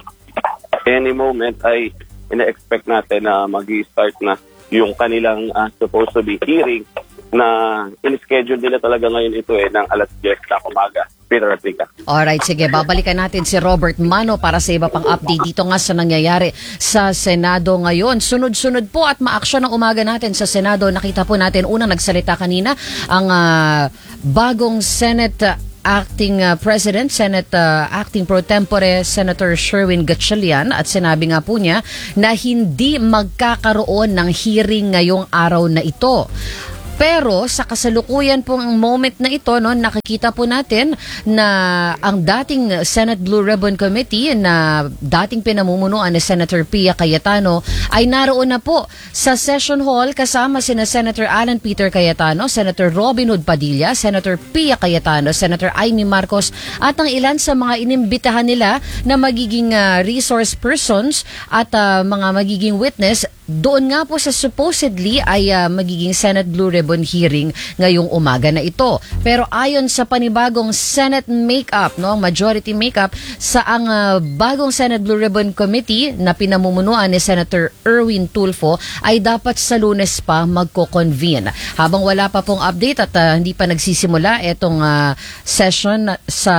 any moment ay ina-expect natin na mag-i-start na yung kanilang uh, supposed to be hearing na in-schedule nila talaga ngayon ito eh ng alas diyes na umaga. Peter Atrica. Alright, sige. Babalikan natin si Robert Mano para sa iba pang update dito nga sa nangyayari sa Senado ngayon. Sunod-sunod po at maaksyon ng umaga natin sa Senado. Nakita po natin, unang nagsalita kanina, ang uh, bagong Senate uh, Acting uh, President, Senate uh, Acting Pro Tempore, Senator Sherwin Gatchalian, at sinabi nga po niya na hindi magkakaroon ng hearing ngayong araw na ito. Pero sa kasalukuyan pong moment na ito, no, nakikita po natin na ang dating Senate Blue Ribbon Committee na dating pinamumunuan ni Senator Pia Cayetano ay naroon na po sa session hall kasama sina Senator Alan Peter Cayetano, Senator Robin Hood Padilla, Senator Pia Cayetano, Senator Amy Marcos at ang ilan sa mga inimbitahan nila na magiging uh, resource persons at uh, mga magiging witness doon nga po sa supposedly ay uh, magiging Senate Blue Ribbon hearing ngayong umaga na ito. Pero ayon sa panibagong Senate makeup, no, majority makeup sa ang uh, bagong Senate Blue Ribbon Committee na pinamumunuan ni Senator Erwin Tulfo ay dapat sa Lunes pa magko-convene. Habang wala pa pong update at uh, hindi pa nagsisimula itong uh, session sa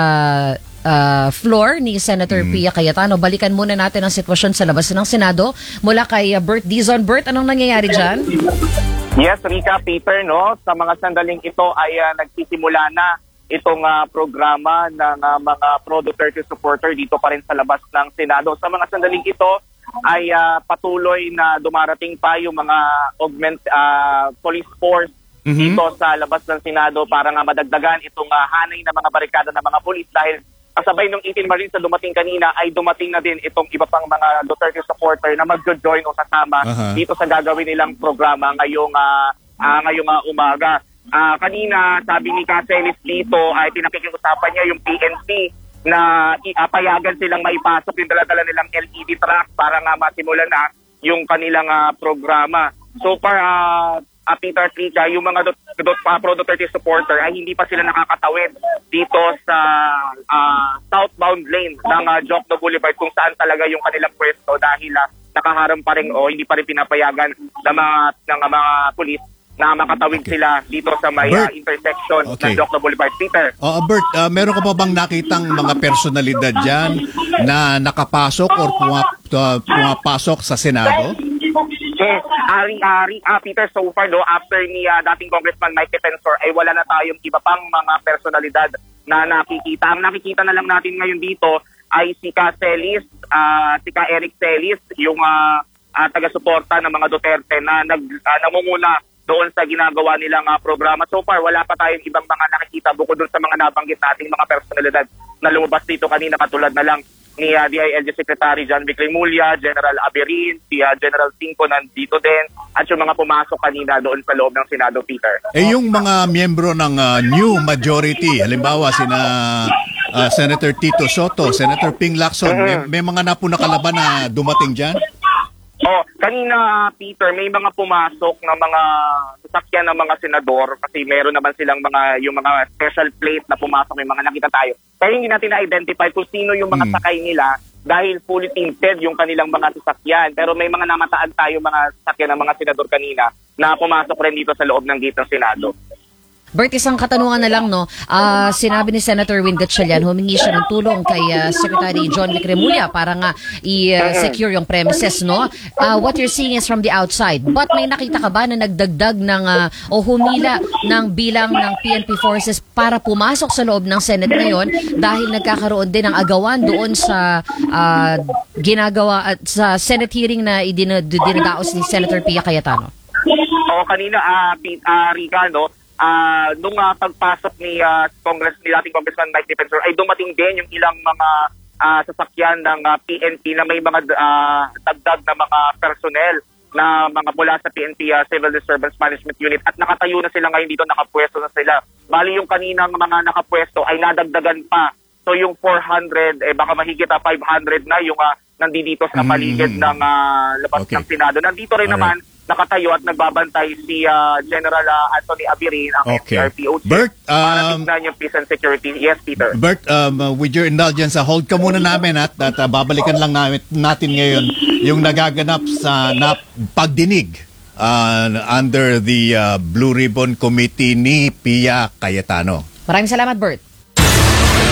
Uh, floor ni Senator mm. Pia Cayetano. Balikan muna natin ang sitwasyon sa labas ng Senado mula kay uh, Bert Dizon. Bert, anong nangyayari dyan? Yes, Rika, Peter, no? Sa mga sandaling ito ay uh, nagsisimula na itong uh, programa ng uh, mga Pro Duterte supporter dito pa rin sa labas ng Senado. Sa mga sandaling ito ay uh, patuloy na dumarating pa yung mga augment uh, police force mm-hmm. dito sa labas ng Senado para nga madagdagan itong uh, hanay na mga barikada ng mga polis dahil kasabay nung eighteen Marines na dumating kanina ay dumating na din itong iba pang mga Duterte supporter na mag-join o kasama uh-huh. dito sa gagawin nilang programa ngayong uh, uh, ngayong uh, umaga. Uh, kanina sabi ni Caceres dito ay pinakikiusapan niya yung P N P na uh, payagan silang maipasok yung dala-dala nilang L E D truck para nga masimulan na yung kanilang uh, programa. So far, uh, uh, Peter Trica, yung mga dot, dot, uh, Pro Duterte supporter ay hindi pa sila nakakatawid dito sa uh, southbound lane ng uh, Jokno Boulevard kung saan talaga yung kanilang pwesto dahil uh, nakaharap pa rin o hindi pa rin pinapayagan ng mga, ng uh, mga pulis na makatawid okay. sila dito sa may uh, intersection okay. ng Jokno Boulevard. Peter? Uh, Bert, uh, meron ka pa bang nakitang mga personalidad dyan na nakapasok or pumap, uh, pumapasok sa Senado? Yes, Ari, Ari, uh, Peter, so far, no, after ni uh, dating Congressman Mike Defensor, ay wala na tayong iba pang mga personalidad na nakikita. Ang nakikita na lang natin ngayon dito ay si Ka Celis, uh, si Ka Eric Celis, yung uh, uh, taga-suporta ng mga Duterte na nag, uh, namumula doon sa ginagawa nilang uh, programa. So far, wala pa tayong ibang mga nakikita bukod doon sa mga nabanggit nating mga personalidad na lumabas dito kanina katulad na lang ni uh, D I L G Secretary John Vic Remulla, General Aberin, si uh, General Cinco nandito din, at yung mga pumasok kanina doon sa loob ng Senado, Peter. Eh yung mga miyembro ng uh, new majority, halimbawa sina uh, Senator Tito Soto, Senator Ping Lacson, mm-hmm. may, may mga napo na kalaban na dumating dyan? Oh, kanina, Peter, may mga pumasok na mga sasakyan ng mga senador kasi meron naman silang mga yung mga special plate na pumasok, may mga nakita tayo. Kaya hindi natin na-identify kung sino yung mga hmm. sakay nila dahil fully tinted yung kanilang mga sasakyan. Pero may mga namataan tayo mga sasakyan ng mga senador kanina na pumasok rin dito sa loob ng gate ng Senado. Bert, isang katanungan na lang, no? Uh, sinabi ni Senator Win Gatchalian, humingi siya ng tulong kay uh, Secretary John Vic Remulla para nga i-secure uh, yung premises, no? Uh, what you're seeing is from the outside. But may nakita ka ba na nagdagdag ng, uh, o humila ng bilang ng P N P forces para pumasok sa loob ng Senate ngayon dahil nagkakaroon din ng agawan doon sa uh, ginagawa at sa Senate hearing na idinadaos ni Senator Pia Cayetano? O, kanina, uh, uh, Rica, no? Uh, nung uh, pagpasok ni uh, Congress ni dating Congressman Mike Defensor ay dumating din yung ilang mga uh, sasakyan ng uh, P N P na may mga uh, dagdag na mga personnel na mga mula sa P N P uh, Civil Disturbance Management Unit at nakatayo na sila ngayon dito, nakapwesto na sila. Bali yung kaninang mga nakapwesto ay nadagdagan pa. So yung four hundred, eh baka mahigit uh, five hundred na yung uh, nandito sa paligid mm. ng uh, labas okay. ng Senado. Nandito rin Alright. naman nakatayo at nagbabantay si uh, General uh, Anthony Abirin, ang okay. F C R P O C. Bert, um, para tignan yung peace and security. Yes, Peter. Bert, um, uh, with your indulgence, uh, hold ka muna namin at, at uh, babalikan lang namin, natin ngayon yung nagaganap sa na, pagdinig uh, under the uh, Blue Ribbon Committee ni Pia Cayetano. Maraming salamat, Bert.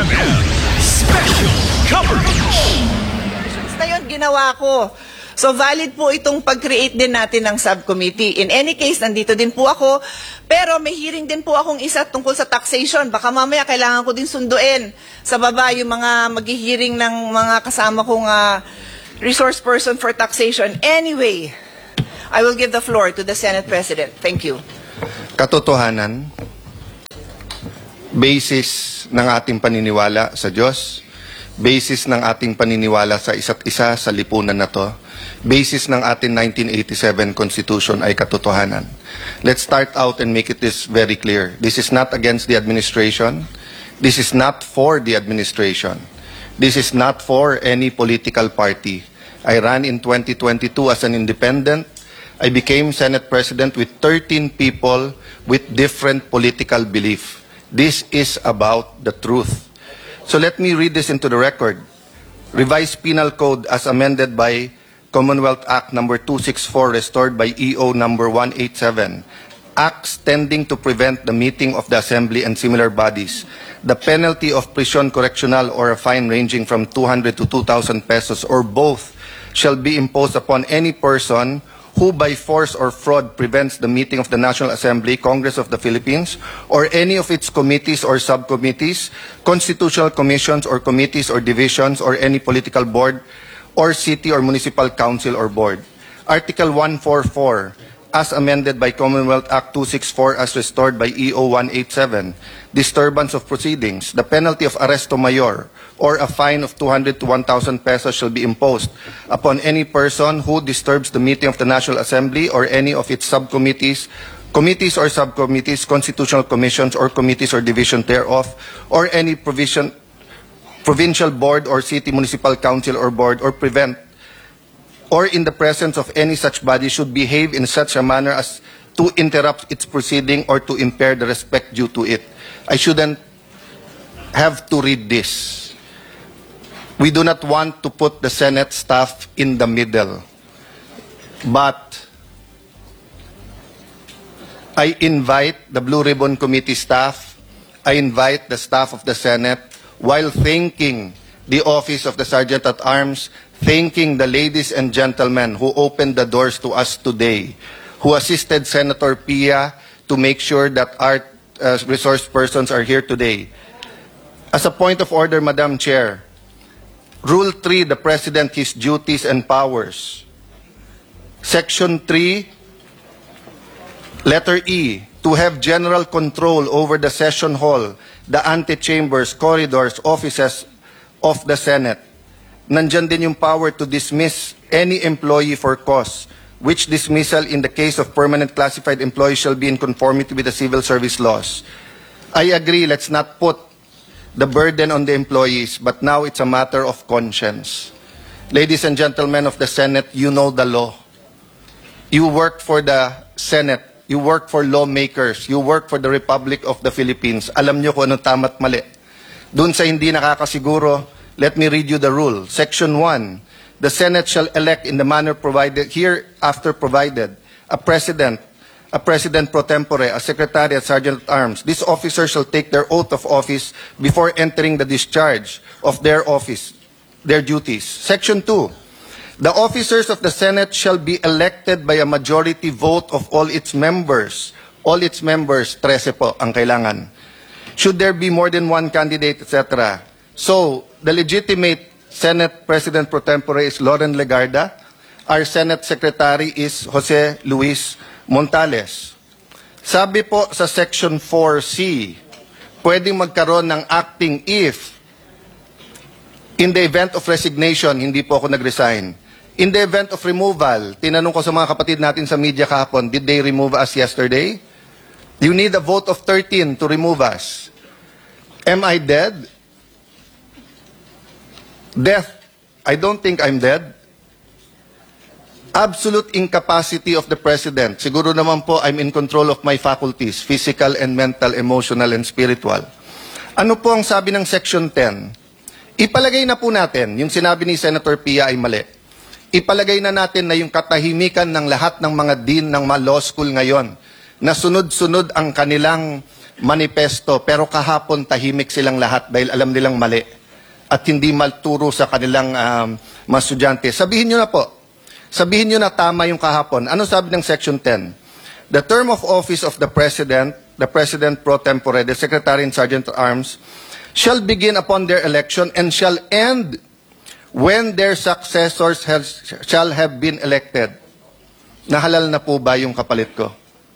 M M Special Coverage. Na yun, ginawa ko. So valid po itong pag-create din natin ng subcommittee. In any case, nandito din po ako. Pero may hearing din po akong isa tungkol sa taxation. Baka mamaya kailangan ko din sunduin sa baba yung mga mag-hearing ng mga kasama kong uh, resource person for taxation. Anyway, I will give the floor to the Senate President. Thank you. Katotohanan, basis ng ating paniniwala sa Diyos, basis ng ating paniniwala sa isa't isa sa lipunan na to, basis ng ating nineteen eighty-seven Constitution ay katotohanan. Let's start out and make it this very clear. This is not against the administration. This is not for the administration. This is not for any political party. I ran in twenty twenty-two as an independent. I became Senate President with thirteen people with different political belief. This is about the truth. So let me read this into the record. Revised Penal Code as amended by Commonwealth Act number two sixty-four, restored by E O number one eighty-seven. Acts tending to prevent the meeting of the Assembly and similar bodies. The penalty of prison correctional or a fine ranging from two hundred to two thousand pesos or both shall be imposed upon any person who by force or fraud prevents the meeting of the National Assembly, Congress of the Philippines, or any of its committees or subcommittees, constitutional commissions or committees or divisions, or any political board, or city or municipal council or board. Article one forty-four, as amended by Commonwealth Act two sixty-four as restored by E O one eighty-seven, disturbance of proceedings. The penalty of arresto mayor or a fine of two hundred to one thousand pesos shall be imposed upon any person who disturbs the meeting of the National Assembly or any of its subcommittees, committees or subcommittees, constitutional commissions or committees or division thereof, or any provision provincial board or city municipal council or board, or prevent or in the presence of any such body should behave in such a manner as to interrupt its proceeding or to impair the respect due to it. I shouldn't have to read this. We do not want to put the Senate staff in the middle. But I invite the Blue Ribbon Committee staff, I invite the staff of the Senate, while thanking the Office of the Sergeant at Arms, thanking the ladies and gentlemen who opened the doors to us today, who assisted Senator Pia to make sure that our uh, resource persons are here today. As a point of order, Madam Chair, Rule three, the President, his duties and powers. Section three, letter E, to have general control over the session hall, the antechambers, corridors, offices of the Senate. Nandyan din yung power to dismiss any employee for cause, which dismissal in the case of permanent classified employees shall be in conformity with the civil service laws. I agree, let's not put the burden on the employees, but now it's a matter of conscience. Ladies and gentlemen of the Senate, you know the law. You work for the Senate. You work for lawmakers. You work for the Republic of the Philippines. Alam nyo kung anong tama't mali. Dun sa hindi nakakasiguro, let me read you the rule. Section one, the Senate shall elect in the manner provided, hereafter provided, a president, a president pro tempore, a secretary, a sergeant at arms. These officers shall take their oath of office before entering the discharge of their office, their duties. Section two, the officers of the Senate shall be elected by a majority vote of all its members. All its members, trese po ang kailangan. Should there be more than one candidate, et cetera. So, the legitimate Senate President pro tempore is Loren Legarda. Our Senate Secretary is Jose Luis Montales. Sabi po sa Section four C, pwedeng magkaroon ng acting if, in the event of resignation, hindi po ako nag-resign. In the event of removal, tinanong ko sa mga kapatid natin sa media kahapon, did they remove us yesterday? You need a vote of thirteen to remove us. Am I dead? Death. I don't think I'm dead. Absolute incapacity of the President. Siguro naman po, I'm in control of my faculties, physical and mental, emotional and spiritual. Ano po ang sabi ng Section ten? Ipalagay na po natin, yung sinabi ni Senator Pia ay mali. Ipalagay na natin na yung katahimikan ng lahat ng mga dean ng mga law school ngayon, na sunod-sunod ang kanilang manifesto, pero kahapon tahimik silang lahat dahil alam nilang mali at hindi malturo sa kanilang um, mga estudyante. Sabihin nyo na po, sabihin nyo na tama yung kahapon. Ano sabi ng Section ten? The term of office of the President, the President pro tempore, the Secretary and Sergeant at Arms, shall begin upon their election and shall end when their successors has, shall have been elected. Nahalal na po ba yung kapalit ko?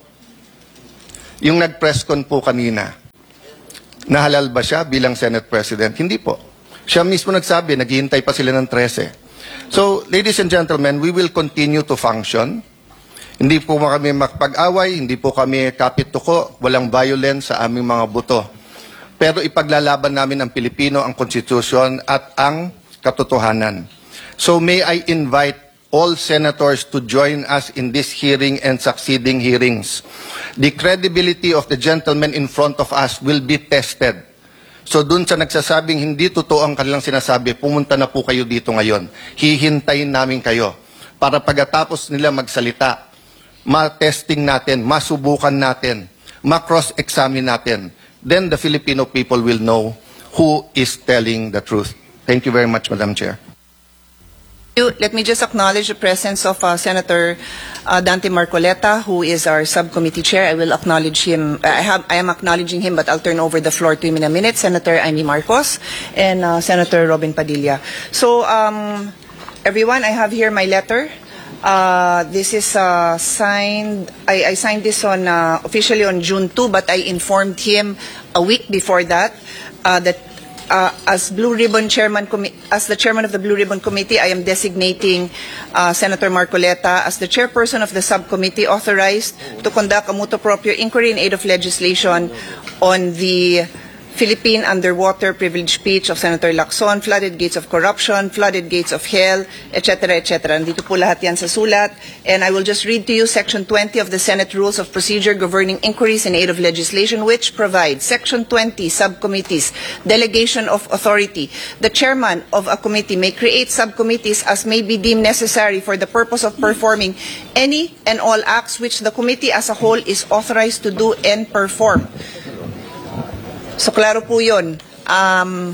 Yung nag-press con po kanina, nahalal ba siya bilang Senate President? Hindi po. Siya mismo nagsabi, naghihintay pa sila ng thirteen. So, ladies and gentlemen, we will continue to function. Hindi po kami makapag-away, hindi po kami kapit-tuko, walang violence sa aming mga buto. Pero ipaglalaban namin ang Pilipino, ang Constitution at ang katotohanan. So may I invite all senators to join us in this hearing and succeeding hearings. The credibility of the gentlemen in front of us will be tested. So dun sa nagsasabing hindi totoo ang kanilang sinasabi, pumunta na po kayo dito ngayon. Hihintayin namin kayo para pagkatapos nila magsalita, ma-testing natin, masubukan natin, ma-cross-examine natin. Then the Filipino people will know who is telling the truth. Thank you very much, Madam Chair. Let me just acknowledge the presence of uh, Senator uh, Dante Marcoleta, who is our subcommittee chair. I will acknowledge him. I, have, I am acknowledging him, but I'll turn over the floor to him in a minute. Senator Amy Marcos and uh, Senator Robin Padilla. So, um, everyone, I have here my letter. Uh, this is uh, signed. I, I signed this on uh, officially on June second, but I informed him a week before that uh, that. Uh, as Blue Ribbon Chairman, as the Chairman of the Blue Ribbon Committee, I am designating uh, Senator Marcoleta as the Chairperson of the subcommittee authorized to conduct a motu proprio inquiry in aid of legislation on the Philippine underwater privilege speech of Senator Lacson, flooded gates of corruption, flooded gates of hell, et cetera, et cetera. Nandito po lahat yan sa sulat. And I will just read to you Section twenty of the Senate Rules of Procedure governing inquiries in aid of legislation, which provides Section twenty, subcommittees, delegation of authority. The chairman of a committee may create subcommittees as may be deemed necessary for the purpose of performing any and all acts which the committee as a whole is authorized to do and perform. So, klaro po yun. Um,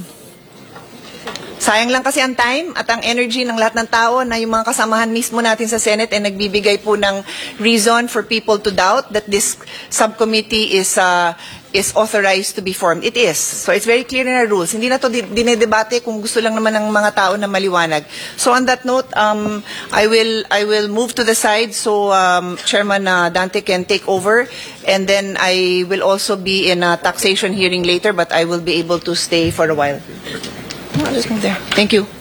sayang lang kasi ang time at ang energy ng lahat ng tao na yung mga kasamahan mismo natin sa Senate ay nagbibigay po ng reason for people to doubt that this subcommittee is uh, is authorized to be formed. It is. So, it's very clear in our rules. Hindi na to dinedebate kung gusto lang naman ng mga tao na maliwanag. So, on that note, um, I will I will move to the side so um, Chairman uh, Dante can take over. And then I will also be in a taxation hearing later, but I will be able to stay for a while. I'll just move there. Thank you.